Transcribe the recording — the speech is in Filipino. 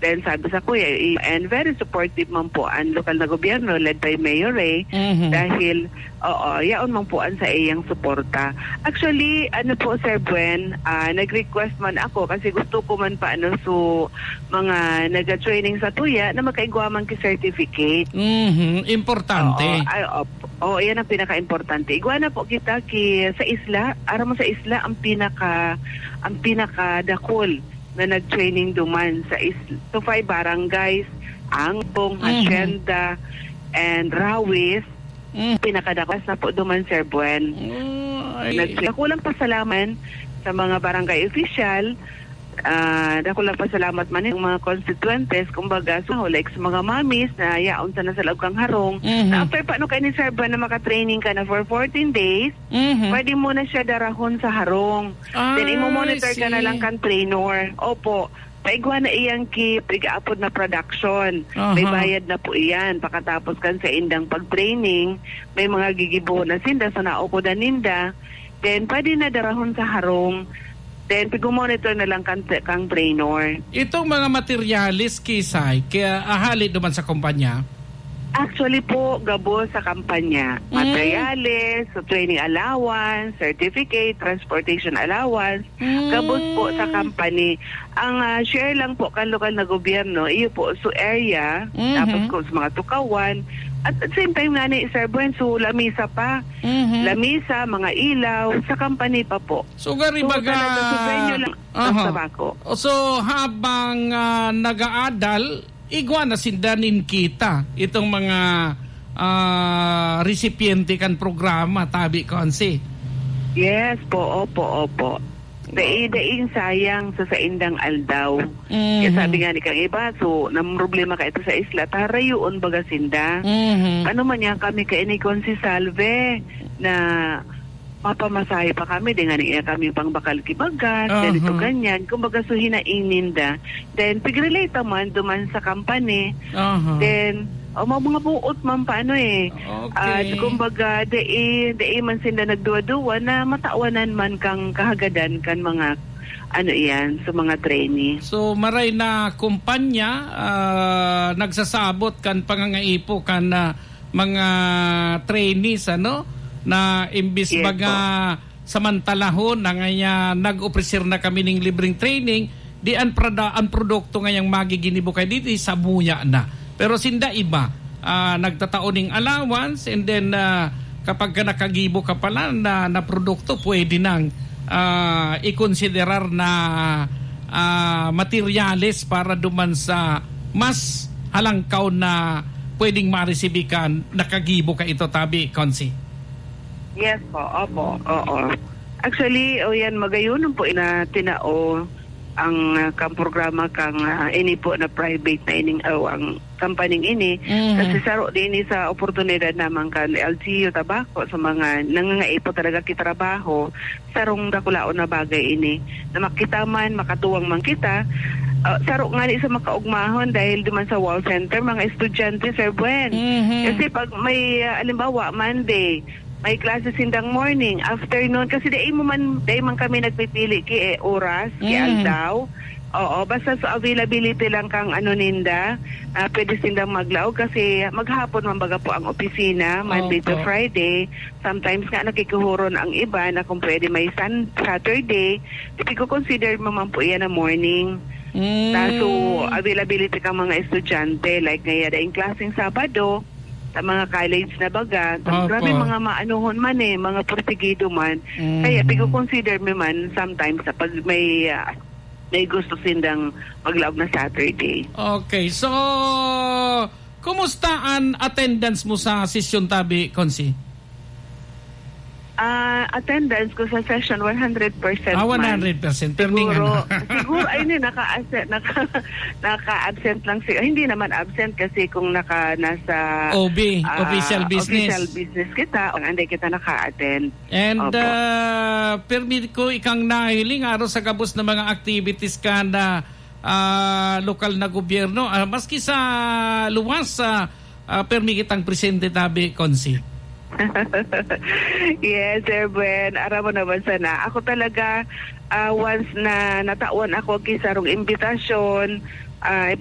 Then sabi sa kuya, and very supportive man po ang lokal na gobyerno led by Mayor Ray dahil yaon man po ang sa iyang suporta. Actually, ano po Sir Buen, nag-request man ako kasi gusto ko man pa so mga nag-training sa tuya na makaigwaman ki certificate. Importante. Yan ang pinaka-importante. Igwa na po kita sa isla, aram mo sa isla ang pinaka dakol na nag-training duman sa isla. So 5 barangays, Angpong, Hacienda, and Rawis, pinakadakas na po duman Sir Buen. Nakulang pasalaman sa mga barangay official, nakulang pasalamat man yung mga constituentes, kumbaga, so like sa mga mamis na yaon sa nasa loob kang harong, na after paano kayo ni Sir Buen na makatraining ka na for 14 days, pwede mo na siya darahon sa harong. Then imo-monitor ka na lang kang trainer. Opo. Paigwa na iyang piga-apod na production. May bayad na po iyan. Pakatapos kan sa indang pag-training, may mga gigibo na sinda sa naukodan ninda. Then, pwede na darahon sa harong. Then, pag-monitor na lang kang trainer. Itong mga materialis, Kisay, kaya ahali duman sa kumpanya? Actually po, gabo sa kampanya. Materials, so training allowance, certificate, transportation allowance, gabos po sa company. Ang share lang po kan lokal na gobyerno, iyo po so area, tapos ko sa mga tukawan, at at same time nga ni Sir Buen, so lamisa pa. Lamisa, mga ilaw, sa company pa po. So garibaga, so habang nag-aadal, igwa na sindanin kita itong mga recipiente kan programa tabi konsi. Yes po, opo. Daing sayang sa indang aldaw. Kaya sabi nga ni kang iba, so nang problema ka ito sa isla, tarayoon baga sinda. Ano man yan kami kaini konsi salve na mapamasahe pa kami, di nga niya kami pang bakal kibagat, ganito ganyan. Kumbaga so hinaingninda. Then, pig-relate naman duman sa company. Then, mga buot man paano kumbaga, di man sila nagduwa-duwa na matawanan man kang kahagadan kan mga sa mga trainee. So, maray na kumpanya nagsasabot kan pangangaipo kan mga trainees, na imbis baga samantalahon na ngayon nag-opresir na kami ng libreng training, di ang produkto ngayang magiginibo kay dito sa buya na. Pero sinda iba, nagtataoning allowance and then kapag ka nakagibo ka pala na produkto, pwede nang ikonsiderar na materyales para duman sa mas halangkaw na pwedeng maresibikan nakagibo ka ito tabi, Konsi. Yes po, opo, oo. Actually, yan magayon po na tinao ang kang programa kang ini po na private na ining ang company ini kasi saro din sa oportunidad naman kan LGU tabako sa mga nangangaipo talaga kitrabaho sarong dakulaon na bagay ini na makita man makatuwang man kita. Saro nga sa makaugmahon dahil duman sa wall center mga estudyante Sir Buen. Kasi pag may alimbawa Monday may classes sindang morning, afternoon, kasi day man kami nagpipili ki oras, ki aldaw. Oo, basta sa availability lang kang ninda, pwede sindang maglaw kasi maghapon man baga po ang opisina, Monday to Friday. Sometimes nga nakikuhuron ang iba na kung pwede may Saturday, hindi ko consider mo man po yan na morning. So, availability kang mga estudyante, like ngayon, daing klaseng Sabado, sa mga college na baga, grabe mga maanuhon man mga portigido man. Kaya pigo-consider me man sometimes sa pag may gusto sindang maglaog na Saturday. Okay, so kumusta ang attendance mo sa session tabi, Konsi? Attendance ko sa session 100% 100%. Siguro ay naka-absent lang siya. Hindi naman absent kasi kung nasa OB, official business. Official business kita, hindi kita naka-attend. And permit ko ikang nahiling araw sa gabos ng mga activities ka na lokal na gobyerno. Maski sa luwas, permit kitang presente tabi, Konsi. Yes, Sir Buen. Aram mo naman sana. Ako talaga, once na natawan ako kisarong imbitasyon,